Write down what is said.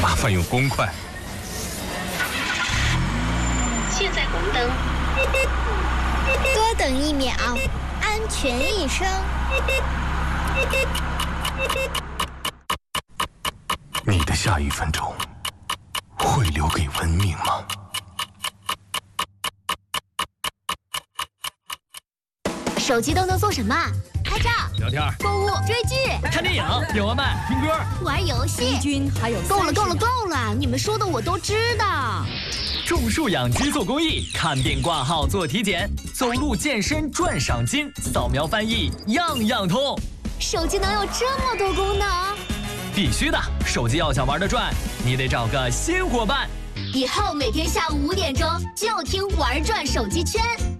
麻烦用公筷。 现在红灯， 多等1秒，安全一生。 你的下1分钟会留给文明吗？ 手机都能做什么？拍照、 聊天、 购物、追剧、 看电影、点外卖、听歌、 玩游戏。 君还有够了，你们说的我都知道。 种树养鸡做公益，看病挂号做体检，走路健身赚赏金，扫描翻译样样通。 手机能有这么多功能？ 必须的，手机要想玩得转，你得找个新伙伴。 以后每天下午5点钟就听玩转手机圈。